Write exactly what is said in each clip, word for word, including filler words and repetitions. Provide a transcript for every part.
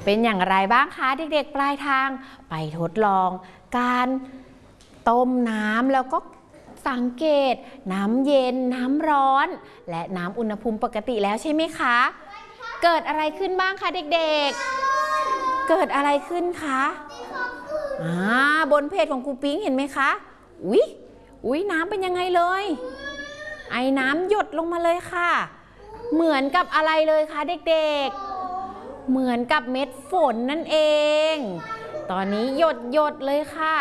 เป็นอย่างไรบ้างคะเด็กๆปลายทางไปทดลองการต้มน้ำแล้วก็สังเกตน้ำเย็นน้ำร้อนและน้ำอุณหภูมิปกติแล้วใช่ไหมคะเกิดอะไรขึ้นบ้างคะเด็กๆเกิดอะไรขึ้นคะอ่าบนเพจของครูปิ๊งเห็นไหมคะอุ๊ยอุ๊ยน้ำเป็นยังไงเลยไอ้น้ำหยดลงมาเลยค่ะเหมือนกับอะไรเลยคะเด็กๆเหมือนกับเม็ดฝนนั่นเองตอนนี้หยดหยดเลยค่ะ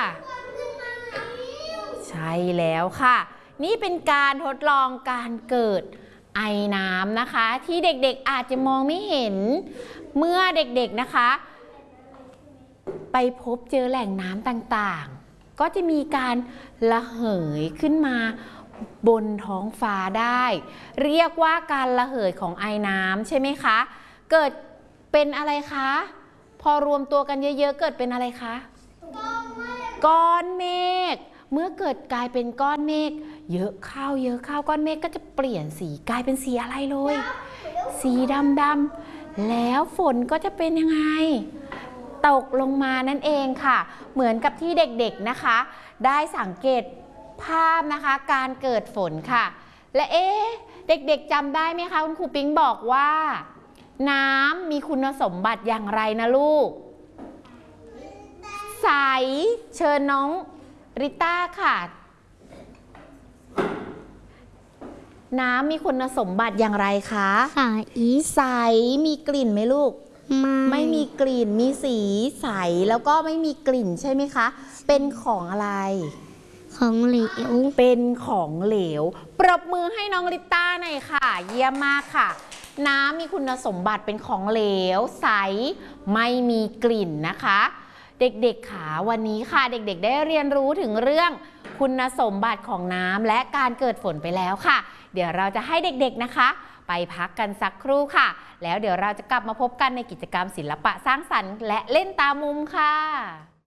ใช่แล้วค่ะนี่เป็นการทดลองการเกิดไอน้ำนะคะที่เด็กๆอาจจะมองไม่เห็นเมื่อเด็กๆนะคะไปพบเจอแหล่งน้ำต่างๆก็จะมีการระเหยขึ้นมาบนท้องฟ้าได้เรียกว่าการระเหยของไอน้ำใช่ไหมคะเกิดเป็นอะไรคะพอรวมตัวกันเยอะๆเกิดเป็นอะไรคะก้อนเมฆเมื่อเกิดกลายเป็นก้อนเมฆเยอะเข้าเยอะเข้าก้อนเมฆก็จะเปลี่ยนสีกลายเป็นสีอะไรเลยสีดำๆแล้วฝนก็จะเป็นยังไงตกลงมานั่นเองค่ะเหมือนกับที่เด็กๆนะคะได้สังเกตภาพนะคะการเกิดฝนค่ะและเอ๊ะเด็กๆจำได้ไหมคะคุณครูปิ๊งบอกว่าน้ำมีคุณสมบัติอย่างไรนะลูกใสเชิญน้องริต้าค่ะน้ำมีคุณสมบัติอย่างไรคะใสใสมีกลิ่นไหมลูกไม่ไม่มีกลิ่นมีสีใสแล้วก็ไม่มีกลิ่นใช่ไหมคะเป็นของอะไรของเหลวเป็นของเหลวปรบมือให้น้องริต้าหน่อยค่ะเยี่ยมมากค่ะน้ำมีคุณสมบัติเป็นของเหลวใสไม่มีกลิ่นนะคะเด็กๆค่ะวันนี้ค่ะเด็กๆได้เรียนรู้ถึงเรื่องคุณสมบัติของน้ำและการเกิดฝนไปแล้วค่ะเดี๋ยวเราจะให้เด็กๆนะคะไปพักกันสักครู่ค่ะแล้วเดี๋ยวเราจะกลับมาพบกันในกิจกรรมศิลปะสร้างสรรค์และเล่นตามมุมค่ะ